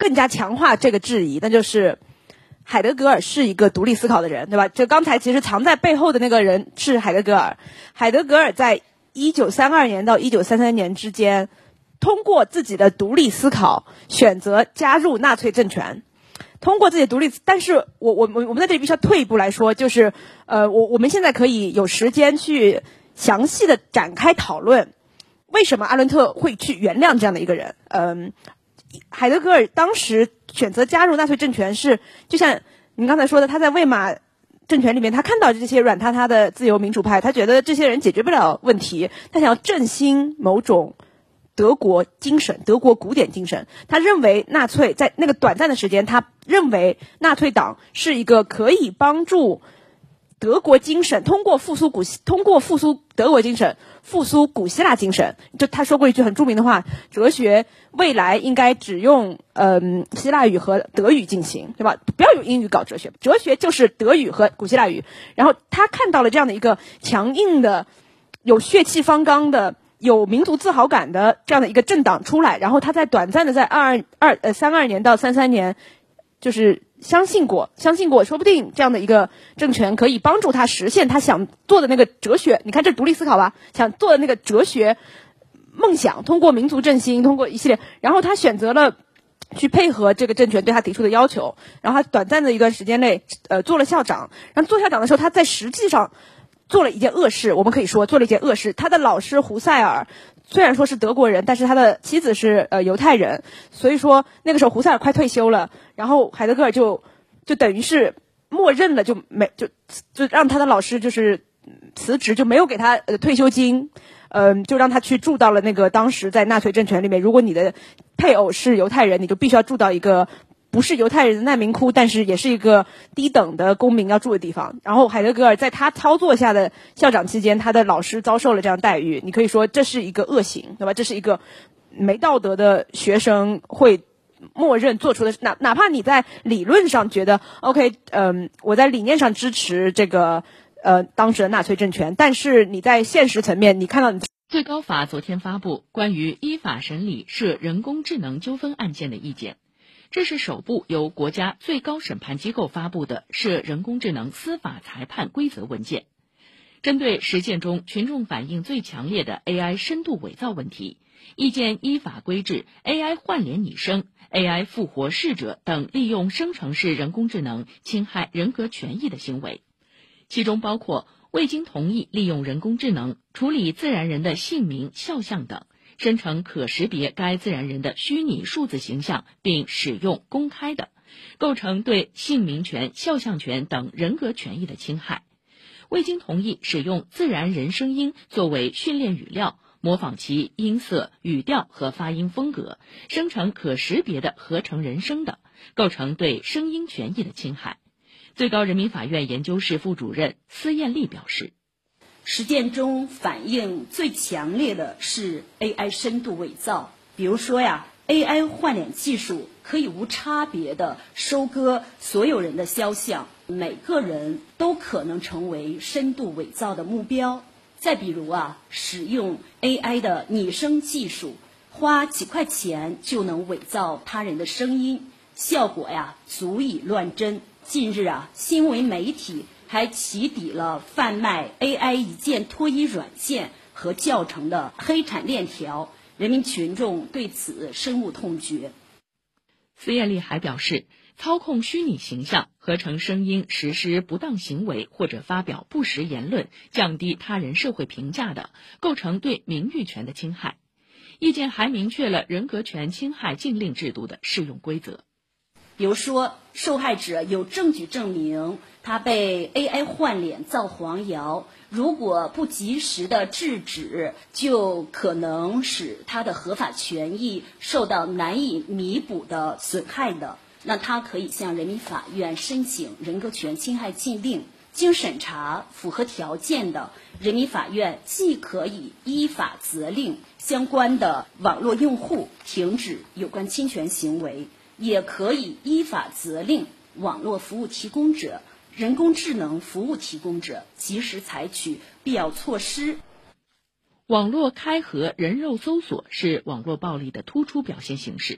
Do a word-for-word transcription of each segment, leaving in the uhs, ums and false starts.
更加强化这个质疑，那就是海德格尔是一个独立思考的人，对吧？就刚才其实藏在背后的那个人是海德格尔。海德格尔在一九三二年到一九三三年之间，通过自己的独立思考，选择加入纳粹政权。通过自己的独立，但是我我我我们在这里必须要退一步来说，就是呃，我我们现在可以有时间去详细的展开讨论，为什么阿伦特会去原谅这样的一个人？嗯、呃，海德格尔当时选择加入纳粹政权是，就像您刚才说的，他在魏玛政权里面，他看到这些软塌塌的自由民主派，他觉得这些人解决不了问题，他想要振兴某种德国精神，德国古典精神。他认为纳粹在那个短暂的时间，他认为纳粹党是一个可以帮助德国精神通过复苏古希通过复苏德国精神复苏古希腊精神。就他说过一句很著名的话，哲学未来应该只用嗯希腊语和德语进行，对吧？不要用英语搞哲学，哲学就是德语和古希腊语。然后他看到了这样的一个强硬的有血气方刚的有民族自豪感的这样的一个政党出来，然后他在短暂的在二二呃三二年到三三年，就是相信过，相信过，说不定这样的一个政权可以帮助他实现他想做的那个哲学。你看这独立思考吧，想做的那个哲学梦想，通过民族振兴，通过一系列，然后他选择了去配合这个政权对他提出的要求，然后他短暂的一段时间内，呃，做了校长。然后做校长的时候，他在实际上做了一件恶事，我们可以说做了一件恶事。他的老师胡塞尔虽然说是德国人，但是他的妻子是呃犹太人，所以说那个时候胡塞尔快退休了，然后海德格尔就就等于是默认了，就没就就让他的老师就是辞职，就没有给他呃退休金，嗯、呃，就让他去住到了那个当时在纳粹政权里面，如果你的配偶是犹太人，你就必须要住到一个不是犹太人的难民窟，但是也是一个低等的公民要住的地方。然后海德格尔在他操作下的校长期间，他的老师遭受了这样待遇，你可以说这是一个恶行，对吧？这是一个没道德的学生会默认做出的，哪哪怕你在理论上觉得 OK， 嗯、呃，我在理念上支持这个呃当时的纳粹政权，但是你在现实层面，你看到你最高法昨天发布关于依法审理涉人工智能纠纷案件的意见。这是首部由国家最高审判机构发布的涉人工智能司法裁判规则文件。针对实践中群众反应最强烈的 A I 深度伪造问题，意见依法规制 A I 换脸拟声、A I 复活逝者等利用生成式人工智能侵害人格权益的行为，其中包括未经同意利用人工智能处理自然人的姓名、肖像等，生成可识别该自然人的虚拟数字形象并使用公开的，构成对姓名权、肖像权等人格权益的侵害；未经同意使用自然人声音作为训练语料，模仿其音色、语调和发音风格，生成可识别的合成人声的，构成对声音权益的侵害。最高人民法院研究室副主任司艳丽表示， 实践中反应最强烈的是 A I 深度伪造。比如说呀 ，A I 换脸技术可以无差别地收割所有人的肖像，每个人都可能成为深度伪造的目标。再比如啊，使用 A I 的拟声技术，花几块钱就能伪造他人的声音，效果呀足以乱真。近日啊，新闻媒体还起底了贩卖 A I 一键脱衣软件和教程的黑产链条，人民群众对此深恶痛绝。 司艳丽还表示，操控虚拟形象、合成声音、实施不当行为或者发表不实言论，降低他人社会评价的，构成对名誉权的侵害。意见还明确了人格权侵害禁令制度的适用规则。 比如说，受害者有证据证明他被 A I 换脸造黄谣，如果不及时的制止，就可能使他的合法权益受到难以弥补的损害的，那他可以向人民法院申请人格权侵害禁令。经审查符合条件的，人民法院既可以依法责令相关的网络用户停止有关侵权行为，也可以依法责令网络服务提供者、人工智能服务提供者及时采取必要措施。 网络开合人肉搜索是网络暴力的突出表现形式。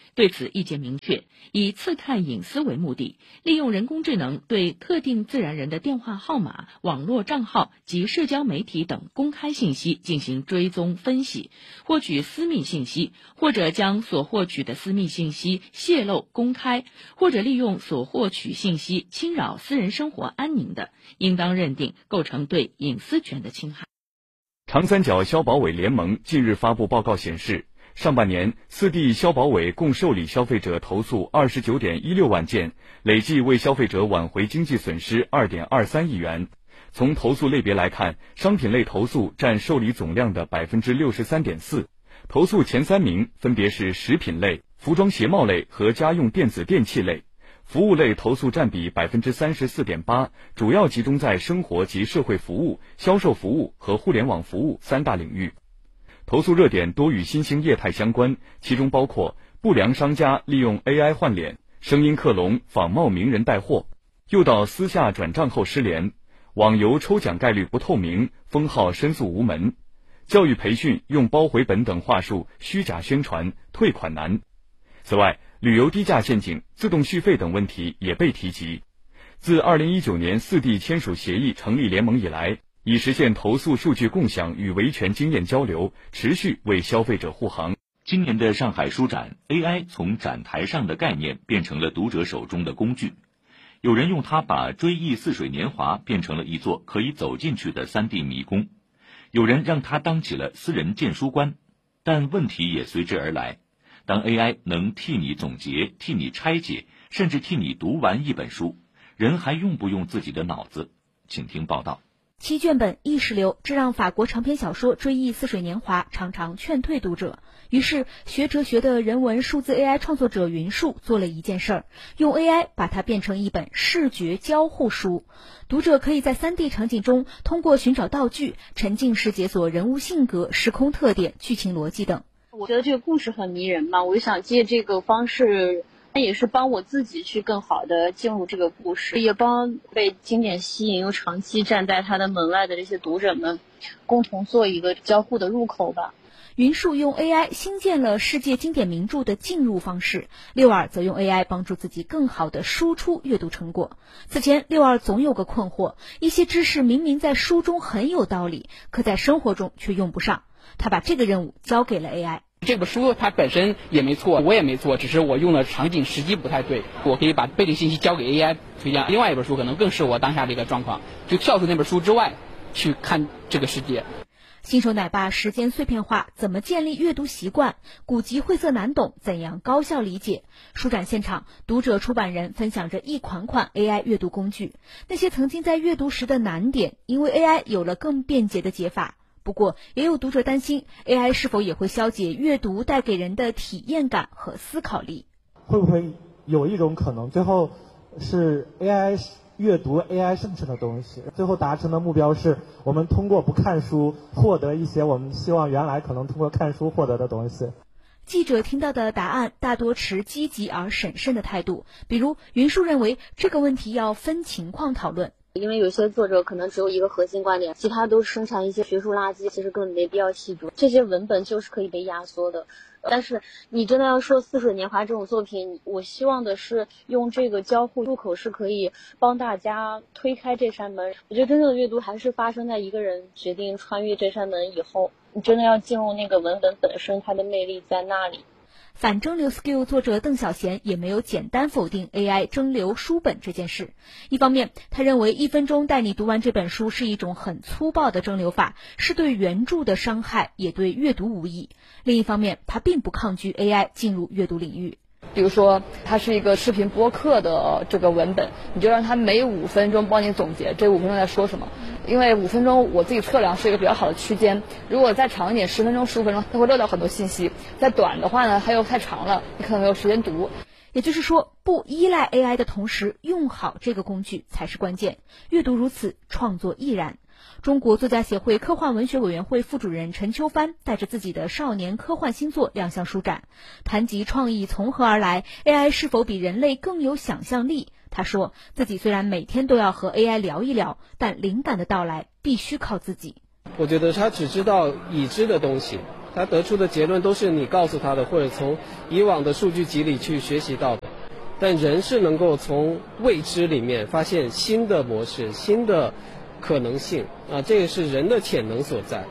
对此意见明确，以刺探隐私为目的，利用人工智能对特定自然人的电话号码、网络账号及社交媒体等公开信息进行追踪分析，获取私密信息，或者将所获取的私密信息泄露公开，或者利用所获取信息侵扰私人生活安宁的，应当认定构成对隐私权的侵害。 长三角消保委联盟近日发布报告显示，上半年四地消保委共受理消费者投诉 二十九点一六万件，累计为消费者挽回经济损失 二点二三亿元。从投诉类别来看，商品类投诉占受理总量的 百分之六十三点四， 投诉前三名分别是食品类、服装鞋帽类和家用电子电器类。服务类投诉占比 百分之三十四点八， 主要集中在生活及社会服务、销售服务和互联网服务三大领域。投诉热点多与新兴业态相关，其中包括不良商家利用 A I 换脸、声音克隆、仿冒名人带货、诱导私下转账后失联、网游抽奖概率不透明、封号申诉无门、教育培训用包回本等话术虚假宣传、退款难。此外，旅游低价陷阱、自动续费等问题也被提及。自二零一九年四地签署协议成立联盟以来，已实现投诉数据共享与维权经验交流，持续为消费者护航。 今年的上海书展 ，A I 从展台上的概念变成了读者手中的工具。有人用它把追忆似水年华变成了一座可以走进去的 三 D 迷宫，有人让它当起了私人荐书官，但问题也随之而来。当 A I 能替你总结、替你拆解，甚至替你读完一本书，人还用不用自己的脑子？请听报道。 七卷本意识流，这让法国长篇小说《追忆似水年华》常常劝退读者。于是，学哲学的人文数字 A I 创作者云树做了一件事儿，用 A I 把它变成一本视觉交互书。读者可以在 三 D 场景中，通过寻找道具，沉浸式解锁人物性格、时空特点、剧情逻辑等。 我觉得这个故事很迷人嘛，我就想借这个方式，那也是帮我自己去更好的进入这个故事，也帮被经典吸引又长期站在他的门外的这些读者们共同做一个交互的入口吧。 云树用 A I 新建了世界经典名著的进入方式，六儿则用 A I 帮助自己更好地输出阅读成果。此前，六儿总有个困惑，一些知识明明在书中很有道理，可在生活中却用不上。他把这个任务交给了 A I。 这本书它本身也没错，我也没错，只是我用的场景时机不太对。我可以把背景信息交给 A I 推荐另外一本书，可能更适合我当下这个状况，就跳出那本书之外去看这个世界。 新手奶爸时间碎片化，怎么建立阅读习惯？古籍晦涩难懂，怎样高效理解？书展现场，读者出版人分享着一款款 A I 阅读工具，那些曾经在阅读时的难点，因为 A I 有了更便捷的解法。不过，也有读者担心 A I 是否也会消解阅读带给人的体验感和思考力？ 会不会有一种可能，最后是 A I 阅读 A I 生成的东西，最后达成的目标是我们通过不看书获得一些我们希望原来可能通过看书获得的东西。 记者听到的答案大多持积极而审慎的态度，比如云树认为这个问题要分情况讨论。 因为有些作者可能只有一个核心观点，其他都生产一些学术垃圾，其实根本没必要细读，这些文本就是可以被压缩的。但是你真的要说似水年华这种作品，我希望的是用这个交互入口是可以帮大家推开这扇门。我觉得真正的阅读还是发生在一个人决定穿越这扇门以后，你真的要进入那个文本本身，它的魅力在那里。 反蒸馏 skill 作者邓小贤也没有简单否定 A I 蒸馏书本这件事。一方面，他认为一分钟带你读完这本书是一种很粗暴的蒸馏法，是对原著的伤害，也对阅读无益。另一方面，他并不抗拒 A I 进入阅读领域。 比如说它是一个视频播客的这个文本，你就让它每五分钟帮你总结这五分钟在说什么，因为五分钟我自己测量是一个比较好的区间，如果再长一点十分钟十五分钟它会漏掉很多信息，再短的话呢它又太长了，你可能没有时间读。 也就是说，不依赖 A I 的同时用好这个工具才是关键。阅读如此，创作亦然。中国作家协会科幻文学委员会副主任陈秋帆带着自己的少年科幻新作亮相书展，谈及创意从何而来， A I 是否比人类更有想象力。他说，自己虽然每天都要和 A I 聊一聊，但灵感的到来必须靠自己。 我觉得他只知道已知的东西， 他得出的结论都是你告诉他的，或者从以往的数据集里去学习到的。但人是能够从未知里面发现新的模式、新的可能性啊，这个是人的潜能所在。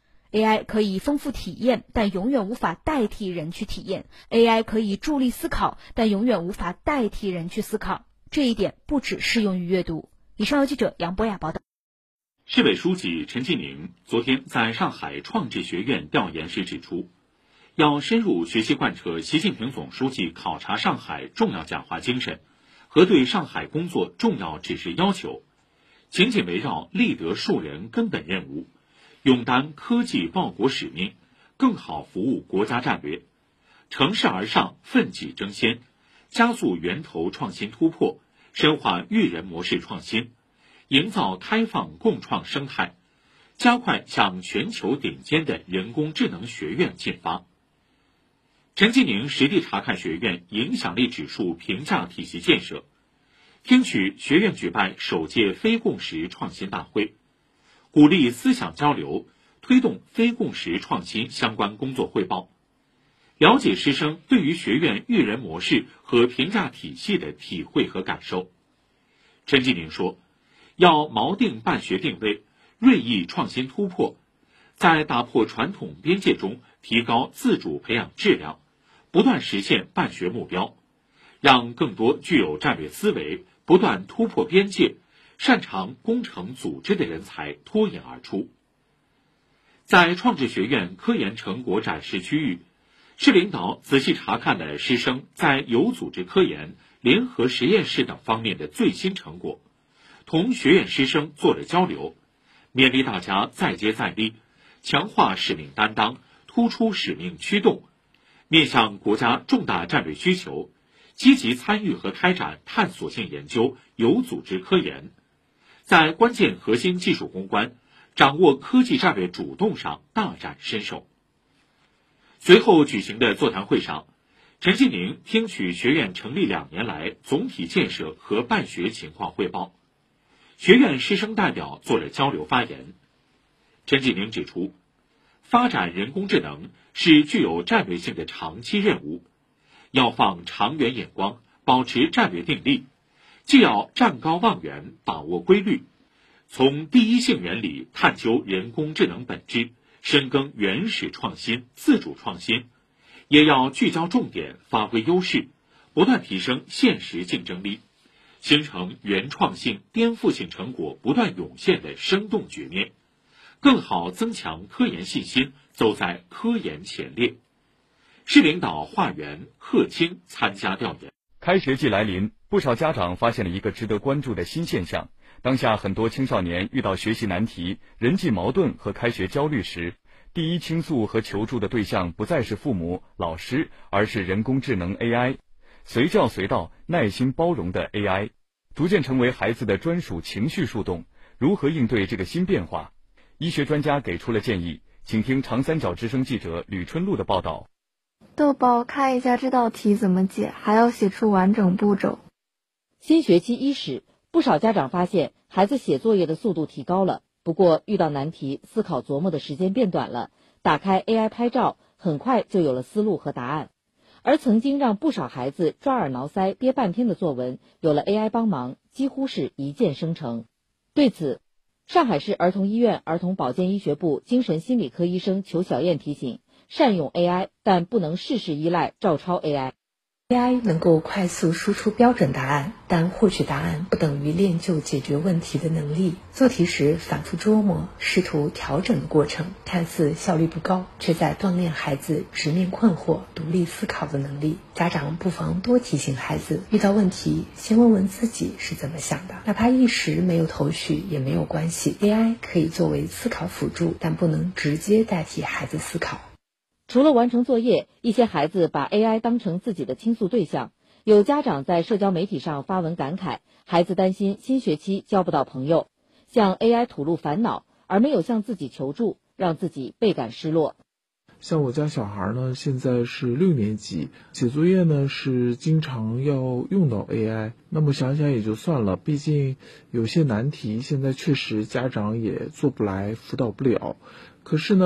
A I 可以丰富体验，但永远无法代替人去体验。A I 可以助力思考，但永远无法代替人去思考。这一点不只适用于阅读。以上由记者杨博雅报道。 市委书记陈吉宁昨天在上海创智学院调研时指出，要深入学习贯彻习近平总书记考察上海重要讲话精神和对上海工作重要指示要求，紧紧围绕立德树人根本任务，勇担科技报国使命，更好服务国家战略，乘势而上，奋起争先，加速源头创新突破，深化育人模式创新，营造开放共创生态，加快向全球顶尖的人工智能学院进发。陈吉宁实地查看学院影响力指数评价体系建设，听取学院举办首届非共识创新大会，鼓励思想交流，推动非共识创新相关工作汇报，了解师生对于学院育人模式和评价体系的体会和感受。陈吉宁说，要锚定办学定位，锐意创新突破，在打破传统边界中提高自主培养质量，不断实现办学目标，让更多具有战略思维、不断突破边界、擅长工程组织的人才脱颖而出。在创智学院科研成果展示区域，市领导仔细查看了师生在有组织科研、联合实验室等方面的最新成果，同学院师生做了交流，勉励大家再接再厉，强化使命担当，突出使命驱动，面向国家重大战略需求，积极参与和开展探索性研究、有组织科研，在关键核心技术攻关、掌握科技战略主动上大展身手。随后举行的座谈会上，陈吉宁听取学院成立两年来总体建设和办学情况汇报，学院师生代表做了交流发言。陈吉宁指出，发展人工智能是具有战略性的长期任务，要放长远眼光，保持战略定力，既要站高望远，把握规律，从第一性原理探究人工智能本质，深耕原始创新、自主创新，也要聚焦重点，发挥优势，不断提升现实竞争力，形成原创性、颠覆性成果不断涌现的生动局面，更好增强科研信心，走在科研前列。市领导华元、贺清参加调研。 开学季来临，不少家长发现了一个值得关注的新现象。当下很多青少年遇到学习难题、人际矛盾和开学焦虑时，第一倾诉和求助的对象不再是父母、老师，而是人工智能 A I， 随叫随到、耐心包容的 A I， 逐渐成为孩子的专属情绪树洞。如何应对这个新变化？医学专家给出了建议，请听长三角之声记者吕春露的报道。 豆包看一下这道题怎么解，还要写出完整步骤。 新学期伊始，不少家长发现孩子写作业的速度提高了，不过遇到难题，思考琢磨的时间变短了，打开 A I 拍照，很快就有了思路和答案。而曾经让不少孩子抓耳挠腮憋半天的作文，有了 A I 帮忙，几乎是一键生成。对此，上海市儿童医院儿童保健医学部精神心理科医生裘小燕提醒，善用 A I， 但不能事事依赖照抄 A I。A I 能够快速输出标准答案，但获取答案不等于练就解决问题的能力。做题时反复琢磨、试图调整的过程，看似效率不高，却在锻炼孩子直面困惑、独立思考的能力。家长不妨多提醒孩子，遇到问题先问问自己是怎么想的，哪怕一时没有头绪也没有关系。A I 可以作为思考辅助，但不能直接代替孩子思考。 除了完成作业，一些孩子把 A I 当成自己的倾诉对象。有家长在社交媒体上发文感慨，孩子担心新学期交不到朋友，向 A I 吐露烦恼，而没有向自己求助，让自己倍感失落。 像我家小孩呢，现在是六年级，写作业呢是经常要用到 A I。那么想想也就算了，毕竟有些难题现在确实家长也做不来，辅导不了。可是呢，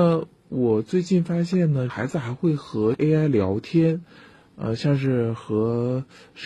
我最近发现呢，孩子还会和 A I 聊天，呃，像是和